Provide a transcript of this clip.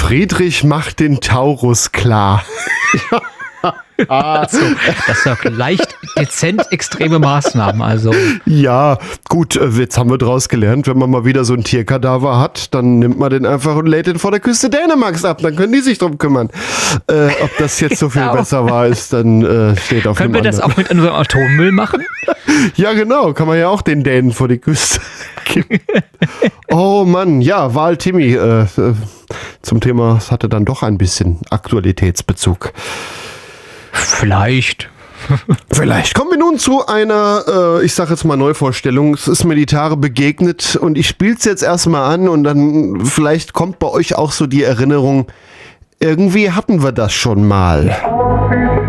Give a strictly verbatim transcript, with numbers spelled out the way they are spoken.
Friedrich macht den Taurus klar. Ah. So, das sind doch leicht dezent extreme Maßnahmen. Also. Ja, gut, jetzt haben wir draus gelernt, wenn man mal wieder so ein Tierkadaver hat, dann nimmt man den einfach und lädt den vor der Küste Dänemarks ab. Dann können die sich drum kümmern. Äh, ob das jetzt so viel Genau. besser war, ist dann äh, steht auf Können wir dem das anderen. auch mit unserem Atommüll machen? Ja, genau. Kann man ja auch den Dänen vor die Küste geben. Oh Mann, ja, Wahl Timmy. Äh, äh, zum Thema, es hatte dann doch ein bisschen Aktualitätsbezug. Vielleicht. Vielleicht. Kommen wir nun zu einer, äh, ich sage jetzt mal Neuvorstellung. Es ist mir die Tage begegnet und ich spiele es jetzt erstmal an und dann vielleicht kommt bei euch auch so die Erinnerung, irgendwie hatten wir das schon mal.